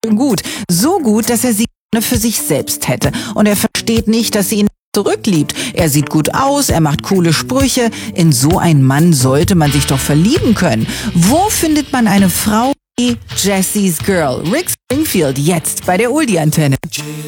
gut. So gut, dass er sie gerne für sich selbst hätte. Und er versteht nicht, dass sie ihn zurückliebt. Er sieht gut aus, er macht coole Sprüche. In so einen Mann sollte man sich doch verlieben können. Wo findet man eine Frau wie Jessie's Girl? Rick Springfield, jetzt bei der Oldie-Antenne.